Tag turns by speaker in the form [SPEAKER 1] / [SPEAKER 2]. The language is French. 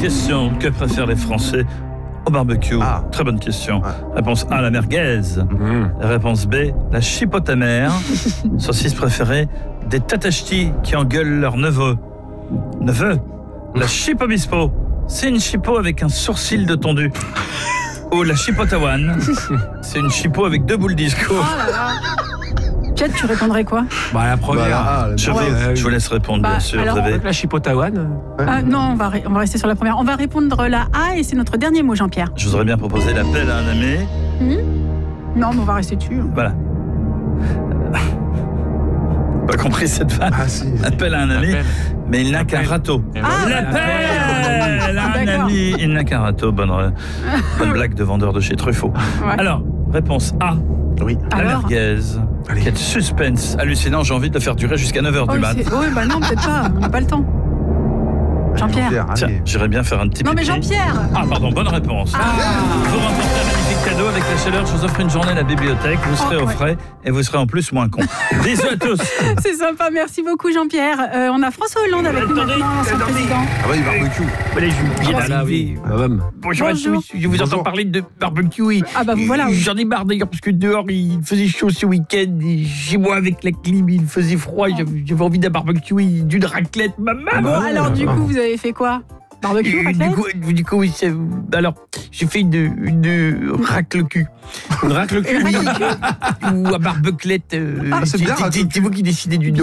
[SPEAKER 1] question. Que préfèrent les Français au barbecue? Très bonne question. Réponse A, la merguez. Réponse B, la chipote amère. Saucisse préférée des tatachtis qui engueulent leur neveu. La chipobispo, c'est une chipot avec un sourcil de tondu. Ou la chipotawan, c'est une chipot avec 2 boules disco.
[SPEAKER 2] Oh là là. Piet, tu répondrais quoi?
[SPEAKER 3] La première.
[SPEAKER 1] Je vous laisse répondre, bien sûr.
[SPEAKER 2] alors,
[SPEAKER 1] Vous avez...
[SPEAKER 3] La chipotawan.
[SPEAKER 2] Non, on va rester sur la première. On va répondre la A et c'est notre dernier mot, Jean-Pierre.
[SPEAKER 1] Je vous aurais bien proposé l'appel à un ami.
[SPEAKER 2] Non, mais on va rester dessus.
[SPEAKER 1] Voilà. Pas compris cette vanne. Appel à un ami, mais il n'a qu'un râteau. L'appel à un ami, il n'a qu'un râteau. Bonne blague de vendeur de chez Truffaut.
[SPEAKER 2] Ouais.
[SPEAKER 1] Alors, réponse A.
[SPEAKER 4] Oui.
[SPEAKER 1] La merguez. Quel suspense hallucinant, j'ai envie de le faire durer jusqu'à 9h du mat.
[SPEAKER 2] Oui, bah non, peut-être pas, on n'a pas le temps. Jean-Pierre.
[SPEAKER 1] Tiens, j'irais bien faire un petit
[SPEAKER 2] Non mais
[SPEAKER 1] pipi.
[SPEAKER 2] Jean-Pierre.
[SPEAKER 1] Pardon, bonne réponse. Vous remportez un magnifique cadeau avec la chaleur. Je vous offre une journée à la bibliothèque. Vous serez au frais et vous serez en plus moins con. Bisous à tous.
[SPEAKER 2] C'est sympa, merci beaucoup Jean-Pierre. On a François Hollande avec nous maintenant, son président.
[SPEAKER 4] Ah oui, barbecue.
[SPEAKER 1] Voilà, je viens d'arriver. Bonjour à tous, je vous entends parler de barbecue.
[SPEAKER 2] Ah bah vous voilà.
[SPEAKER 1] J'en ai marre d'ailleurs parce que dehors il faisait chaud ce week-end et chez moi avec la clim il faisait froid. J'avais envie d'un barbecue, d'une raclette. Maman.
[SPEAKER 2] Alors du coup vous avez fait quoi? Barbecue, raclette?
[SPEAKER 1] Du coup, oui, alors, j'ai fait une racle-cul. Une racle-cul ou à barbeclette.
[SPEAKER 4] C'est bien,
[SPEAKER 1] c'est vous qui décidez du nom.